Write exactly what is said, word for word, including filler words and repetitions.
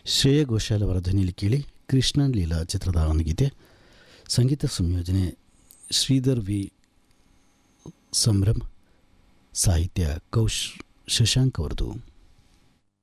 ಶ್ರೇಯಾ ಘೋಷಾಲ್ ಅವರ ಧ್ವನಿಯಲ್ಲಿ ಕೇಳಿ ಕೃಷ್ಣನ್ ಲೀಲಾ ಚಿತ್ರದ ಒಂದು ಗೀತೆ. ಸಂಗೀತ ಸಂಯೋಜನೆ ಶ್ರೀಧರ್ ವಿ ಸಂಭ್ರಮ್, ಸಾಹಿತ್ಯ ಕೌಶ್ ಶಶಾಂಕ್ ಅವರದು.